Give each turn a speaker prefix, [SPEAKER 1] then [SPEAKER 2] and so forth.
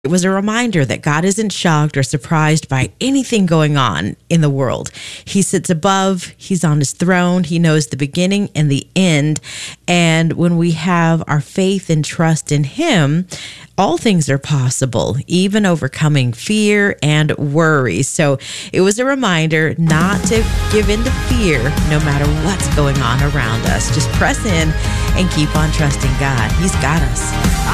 [SPEAKER 1] It was a reminder that God isn't shocked or surprised by anything going on in the world. He sits above, he's on his throne, he knows the beginning and the end. And when we have our faith and trust in him, all things are possible, even overcoming fear and worry. So it was a reminder not to give in to fear no matter what's going on around us. Just press in and keep on trusting God. He's got us.